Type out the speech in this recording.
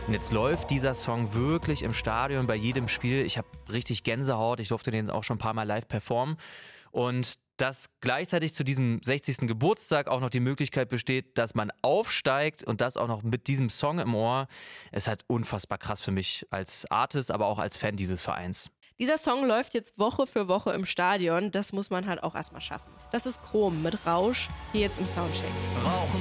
Und jetzt läuft dieser Song wirklich im Stadion bei jedem Spiel. Ich habe richtig Gänsehaut. Ich durfte den auch schon ein paar Mal live performen. Und dass gleichzeitig zu diesem 60. Geburtstag auch noch die Möglichkeit besteht, dass man aufsteigt und das auch noch mit diesem Song im Ohr, ist halt unfassbar krass für mich als Artist, aber auch als Fan dieses Vereins. Dieser Song läuft jetzt Woche für Woche im Stadion. Das muss man halt auch erstmal schaffen. Das ist Chrom mit Rausch, hier jetzt im Soundcheck. Rauchen